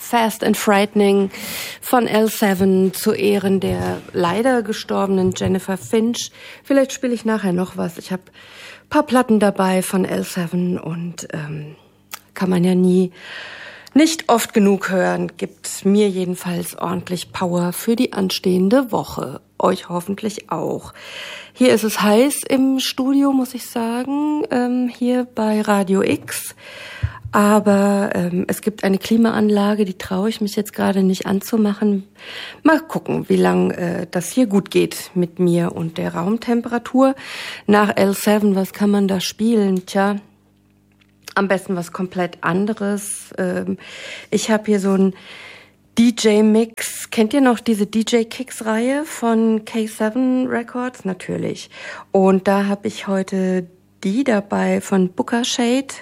Fast and Frightening von L7 zu Ehren der leider gestorbenen Jennifer Finch. Vielleicht spiele ich nachher noch was. Ich habe ein paar Platten dabei von L7 und kann man ja nicht oft genug hören. Gibt mir jedenfalls ordentlich Power für die anstehende Woche. Euch hoffentlich auch. Hier ist es heiß im Studio, muss ich sagen, hier bei Radio X. Aber es gibt eine Klimaanlage, die traue ich mich jetzt gerade nicht anzumachen. Mal gucken, wie lang das hier gut geht mit mir und der Raumtemperatur. Nach L7, was kann man da spielen? Tja, am besten was komplett anderes. Ich habe hier so ein DJ-Mix. Kennt ihr noch diese DJ-Kicks-Reihe von K7 Records? Natürlich. Und da habe ich heute die dabei von Booker Shade.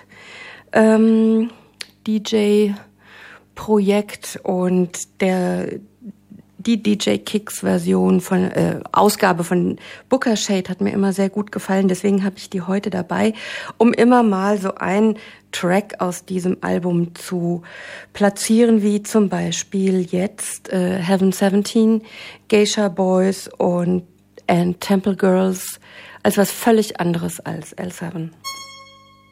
DJ-Projekt und die DJ-Kicks-Version von Ausgabe von Booker Shade hat mir immer sehr gut gefallen, deswegen habe ich die heute dabei, um immer mal so einen Track aus diesem Album zu platzieren, wie zum Beispiel jetzt Heaven 17, Geisha Boys and Temple Girls, als was völlig anderes als L7.